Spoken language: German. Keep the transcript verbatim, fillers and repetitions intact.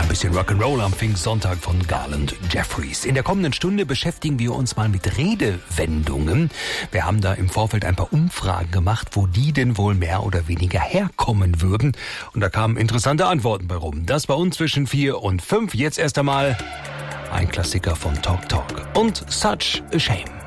Bisschen Rock'n'Roll am Pfingstsonntag von Garland Jeffries. In der kommenden Stunde beschäftigen wir uns mal mit Redewendungen. Wir haben da im Vorfeld ein paar Umfragen gemacht, wo die denn wohl mehr oder weniger herkommen würden. Und da kamen interessante Antworten bei rum. Das bei uns zwischen vier und fünf. Jetzt erst einmal ein Klassiker von Talk Talk und Such a Shame.